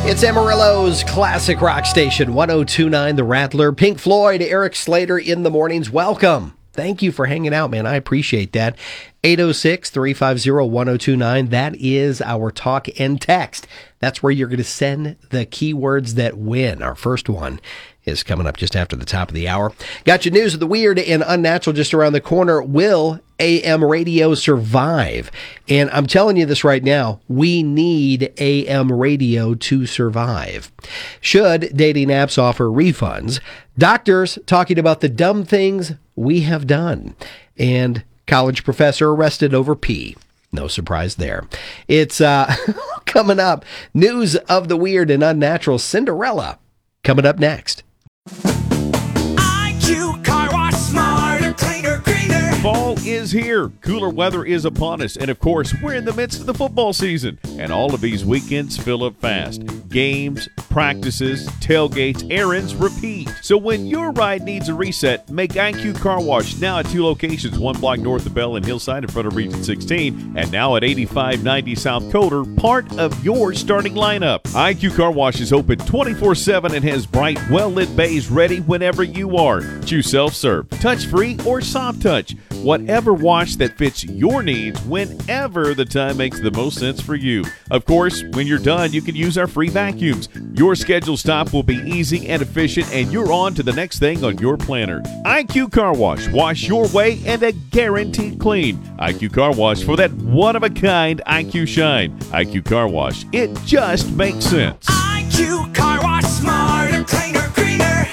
It's Amarillo's classic rock station, 102.9 The Rattler. Pink Floyd, Eric Slater in the mornings. Welcome. Thank you for hanging out, man. I appreciate that. 806-350-1029. That is our talk and text. That's where you're going to send the keywords that win. Our first one is coming up just after the top of the hour. Got your news of the weird and unnatural just around the corner. Will AM radio survive? And I'm telling you this right now, we need AM radio to survive. Should dating apps offer refunds? Doctors talking about the dumb things we have done. And college professor arrested over pee. No surprise there. It's coming up. News of the weird and unnatural. Cinderella coming up next. IQ Car Wash, smarter, cleaner, greener. Fall is here. Cooler weather is upon us. And of course, we're in the midst of the football season. And all of these weekends fill up fast. Games, practices, tailgates, errands, repeat. So when your ride needs a reset, make IQ Car Wash now at 2 locations, 1 block north of Bell and Hillside in front of Region 16, and now at 8590 South Coder, part of your starting lineup. IQ Car Wash is open 24/7 and has bright, well-lit bays ready whenever you are. Choose self-serve, touch-free, or soft touch. Whatever wash that fits your needs whenever the time makes the most sense for you. Of course, when you're done, you can use our free vacuums. Your scheduled stop will be easy and efficient, and you're on to the next thing on your planner. IQ Car Wash. Wash your way and a guaranteed clean. IQ Car Wash for that one-of-a-kind IQ shine. IQ Car Wash. It just makes sense. IQ Car Wash, smarter, cleaner, greener.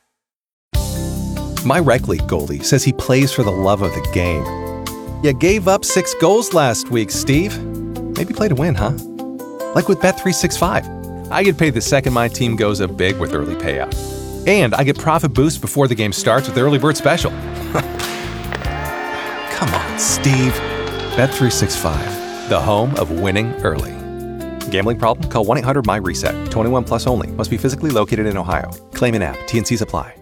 My rec league goalie says he plays for the love of the game. You gave up 6 goals last week, Steve. Maybe play to win, huh? Like with Bet365. I get paid the second my team goes up big with early payout. And I get profit boost before the game starts with Early Bird Special. Come on, Steve. Bet365, the home of winning early. Gambling problem? Call 1-800-MY-RESET. 21 plus only. Must be physically located in Ohio. Claim in app. T&Cs apply.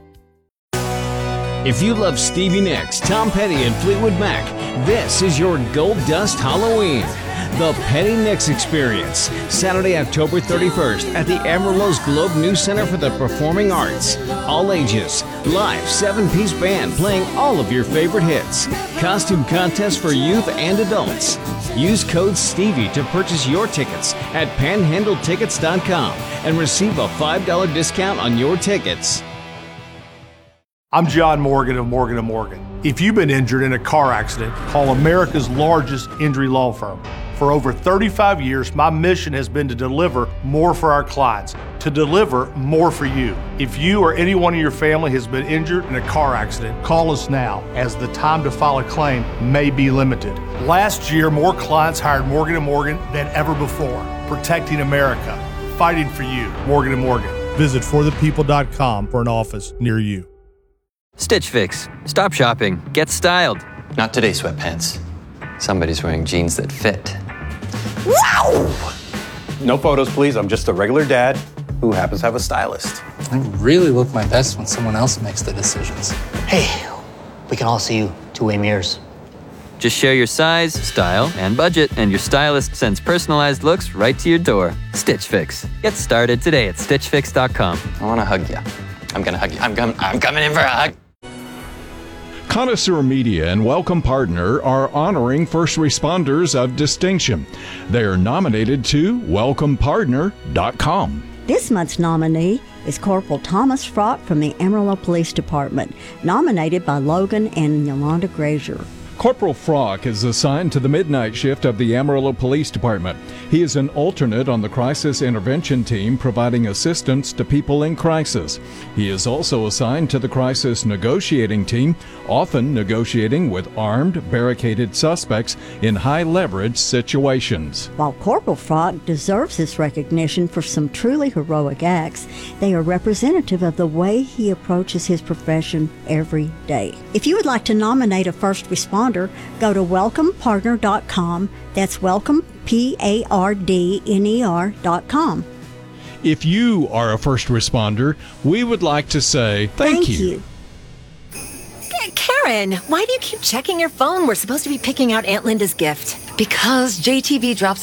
If you love Stevie Nicks, Tom Petty, and Fleetwood Mac, this is your Gold Dust Halloween. The Petty Nicks Experience, Saturday, October 31st at the Amarillo's Globe News Center for the Performing Arts. All ages, live 7-piece band playing all of your favorite hits. Costume contest for youth and adults. Use code STEVIE to purchase your tickets at panhandletickets.com and receive a $5 discount on your tickets. I'm John Morgan of Morgan & Morgan. If you've been injured in a car accident, call America's largest injury law firm. For over 35 years, my mission has been to deliver more for our clients, to deliver more for you. If you or anyone in your family has been injured in a car accident, call us now, as the time to file a claim may be limited. Last year, more clients hired Morgan & Morgan than ever before, protecting America, fighting for you. Morgan & Morgan. Visit forthepeople.com for an office near you. Stitch Fix. Stop shopping. Get styled. Not today, sweatpants. Somebody's wearing jeans that fit. Wow! No photos, please. I'm just a regular dad who happens to have a stylist. I really look my best when someone else makes the decisions. Hey, we can all see you two-way mirrors. Just share your size, style, and budget, and your stylist sends personalized looks right to your door. Stitch Fix. Get started today at stitchfix.com. I want to hug you. I'm going to hug you. I'm coming in for a hug. Connoisseur Media and Welcome Partner are honoring first responders of distinction. They are nominated to welcomepartner.com. This month's nominee is Corporal Thomas Frott from the Amarillo Police Department, nominated by Logan and Yolanda Grazier. Corporal Frock is assigned to the midnight shift of the Amarillo Police Department. He is an alternate on the crisis intervention team providing assistance to people in crisis. He is also assigned to the crisis negotiating team, often negotiating with armed, barricaded suspects in high-leverage situations. While Corporal Frock deserves this recognition for some truly heroic acts, they are representative of the way he approaches his profession every day. If you would like to nominate a first responder, go to welcomepartner.com. That's welcome, PARDNER.com. If you are a first responder, we would like to say thank you. Karen, why do you keep checking your phone? We're supposed to be picking out Aunt Linda's gift. Because JTV drops